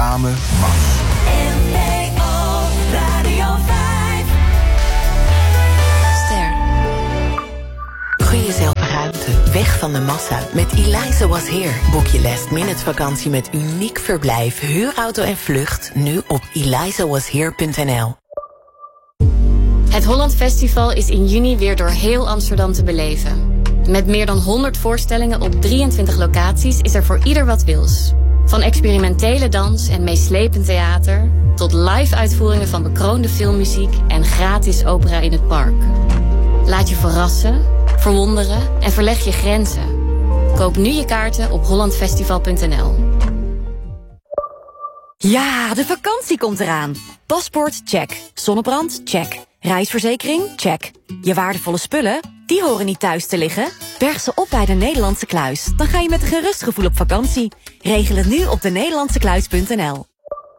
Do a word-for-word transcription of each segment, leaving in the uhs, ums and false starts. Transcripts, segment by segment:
samen Max. N P O Radio vijf. Ster. Gun jezelf ruimte, weg van de massa. Met Eliza Was Here boek je last minute vakantie met uniek verblijf, huurauto en vlucht. Nu op eliza was here punt n l. Het Holland Festival is in juni weer door heel Amsterdam te beleven. Met meer dan honderd voorstellingen op drieëntwintig locaties is er voor ieder wat wils. Van experimentele dans en meeslepend theater tot live-uitvoeringen van bekroonde filmmuziek en gratis opera in het park. Laat je verrassen, verwonderen en verleg je grenzen. Koop nu je kaarten op holland festival punt n l. Ja, de vakantie komt eraan. Paspoort, check. Zonnebrand, check. Reisverzekering, check. Je waardevolle spullen, die horen niet thuis te liggen. Berg ze op bij de Nederlandse Kluis. Dan ga je met een gerust gevoel op vakantie. Regel het nu op de nederlandse kluis punt n l.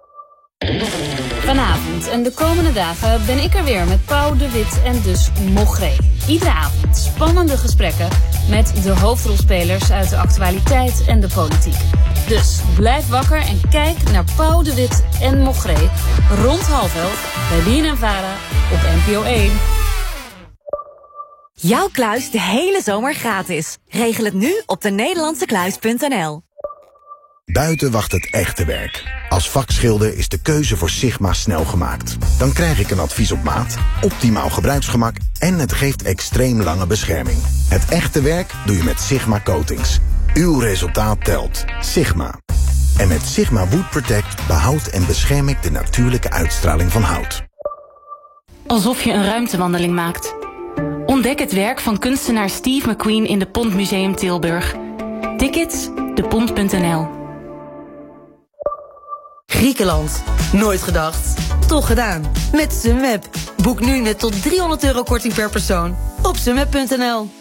Vanavond en de komende dagen ben ik er weer met Pauw de Wit en dus Mogré. Iedere avond spannende gesprekken met de hoofdrolspelers uit de actualiteit en de politiek. Dus blijf wakker en kijk naar Pauw de Wit en Mogré rond half elf bij B N N Vara op N P O één. Jouw kluis de hele zomer gratis. Regel het nu op de nederlandse kluis punt n l. Buiten wacht het echte werk. Als vakschilder is de keuze voor Sigma snel gemaakt. Dan krijg ik een advies op maat, optimaal gebruiksgemak en het geeft extreem lange bescherming. Het echte werk doe je met Sigma Coatings. Uw resultaat telt. Sigma. En met Sigma Wood Protect behoud en bescherm ik de natuurlijke uitstraling van hout. Alsof je een ruimtewandeling maakt. Ontdek het werk van kunstenaar Steve McQueen in de Pont Museum Tilburg. Tickets, de pont punt n l. Griekenland. Nooit gedacht. Toch gedaan. Met Sunweb. Boek nu met tot driehonderd euro korting per persoon. Op sunweb punt n l.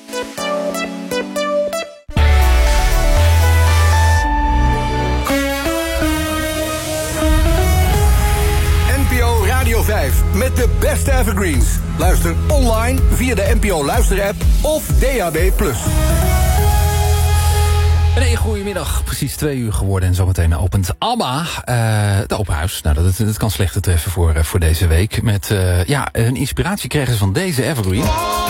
N P O Radio vijf met de beste evergreens. Luister online via de N P O Luister-app of D A B plus. Nee, goedemiddag. Precies twee uur geworden en zometeen opent ABBA uh, het open huis. Nou, dat, dat kan slechter treffen voor, uh, voor deze week. Met uh, ja, een inspiratie kregen ze van deze evergreen.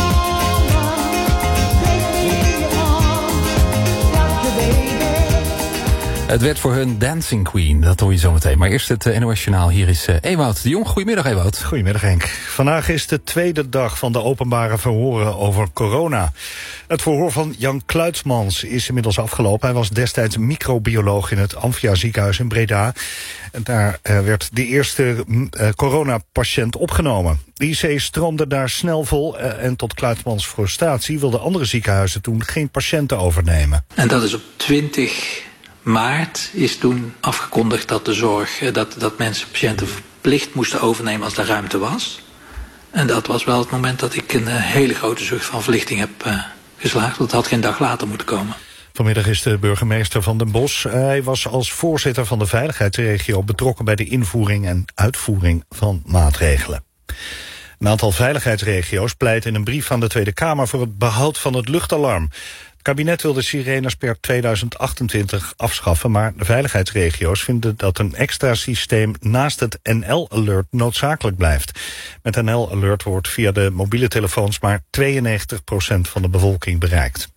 Het werd voor hun Dancing Queen, dat hoor je zo meteen. Maar eerst het uh, N O S Journaal. Hier is uh, Ewout de Jong. Goedemiddag, Ewout. Goedemiddag, Henk. Vandaag is de tweede dag van de openbare verhoren over corona. Het verhoor van Jan Kluitsmans is inmiddels afgelopen. Hij was destijds microbioloog in het Amphia ziekenhuis in Breda. En daar uh, werd de eerste uh, coronapatiënt opgenomen. De I C stroomde daar snel vol uh, en tot Kluitsmans frustratie wilden andere ziekenhuizen toen geen patiënten overnemen. En dat is op twintig maart is toen afgekondigd dat de zorg, dat, dat mensen patiënten verplicht moesten overnemen als er ruimte was. En dat was wel het moment dat ik een uh, hele grote zucht van verlichting heb uh, geslaagd. Dat had geen dag later moeten komen. Vanmiddag is de burgemeester van Den Bosch. Hij was als voorzitter van de veiligheidsregio betrokken bij de invoering en uitvoering van maatregelen. Een aantal veiligheidsregio's pleit in een brief aan de Tweede Kamer voor het behoud van het luchtalarm. Het kabinet wil de sirenes per tweeduizend achtentwintig afschaffen, maar de veiligheidsregio's vinden dat een extra systeem naast het N L-alert noodzakelijk blijft. Met N L-alert wordt via de mobiele telefoons maar tweeënnegentig procent van de bevolking bereikt.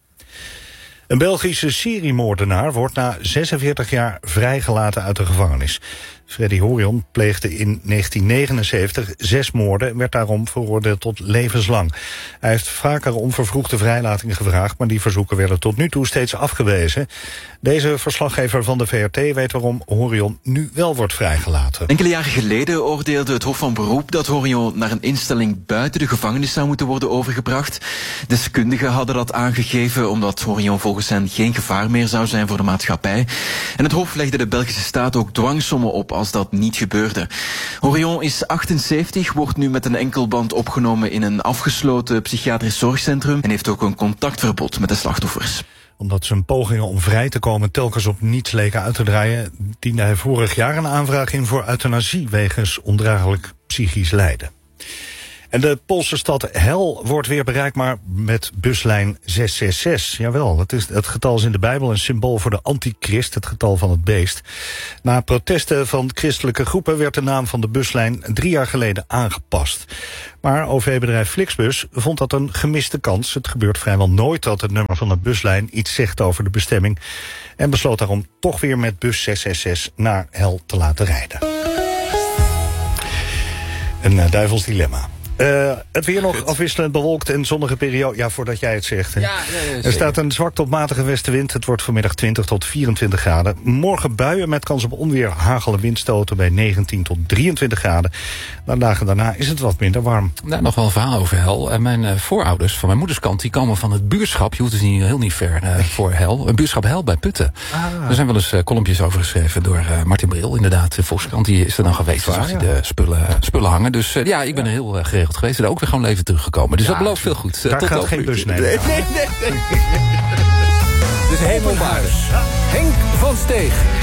Een Belgische seriemoordenaar wordt na zesenveertig jaar vrijgelaten uit de gevangenis. Freddy Horion pleegde in negentien negenenzeventig zes moorden en werd daarom veroordeeld tot levenslang. Hij heeft vaker om vervroegde vrijlating gevraagd, maar die verzoeken werden tot nu toe steeds afgewezen. Deze verslaggever van de V R T weet waarom Horion nu wel wordt vrijgelaten. Enkele jaren geleden oordeelde het Hof van Beroep dat Horion naar een instelling buiten de gevangenis zou moeten worden overgebracht. Deskundigen hadden dat aangegeven omdat Horion volgens hen geen gevaar meer zou zijn voor de maatschappij. En het Hof legde de Belgische staat ook dwangsommen op als dat niet gebeurde. Horion is achtenzeventig, wordt nu met een enkelband opgenomen in een afgesloten psychiatrisch zorgcentrum en heeft ook een contactverbod met de slachtoffers. Omdat zijn pogingen om vrij te komen telkens op niets leken uit te draaien, diende hij vorig jaar een aanvraag in voor euthanasie wegens ondraaglijk psychisch lijden. En de Poolse stad Hel wordt weer bereikbaar met buslijn zes zes zes. Jawel, het, is, het getal is in de Bijbel een symbool voor de antichrist, het getal van het beest. Na protesten van christelijke groepen werd de naam van de buslijn drie jaar geleden aangepast. Maar O V-bedrijf Flixbus vond dat een gemiste kans. Het gebeurt vrijwel nooit dat het nummer van de buslijn iets zegt over de bestemming. En besloot daarom toch weer met bus zes zes zes naar Hel te laten rijden. Een uh, duivels dilemma. Uh, het weer nog afwisselend bewolkt en zonnige periode. Ja, voordat jij het zegt. Hè. Ja, ja, ja, er staat een zwak tot matige westenwind. Het wordt vanmiddag twintig tot vierentwintig graden. Morgen buien met kans op onweer, hagel en windstoten bij negentien tot drieëntwintig graden. De dagen daarna is het wat minder warm. Nou, nog wel een verhaal over Hel. Uh, mijn uh, voorouders van mijn moederskant die komen van het buurschap. Je hoeft dus niet heel niet ver uh, voor Hel. Een buurschap Hel bij Putten. Ah. Er zijn wel eens uh, kolompjes over geschreven door uh, Martin Bril. Inderdaad, de Volkskrant die is er dan geweest. Waar, zag hij ja. de spullen, uh, spullen hangen. Dus uh, ja, ik ben ja. er heel uh, geregeld geweest en ook weer gewoon even teruggekomen. Dus ja, dat belooft veel goed. Daar Tot gaat geen bus nemen. Nee, nee, nee. nee. Dus Hemelhuis. Henk van Steeg.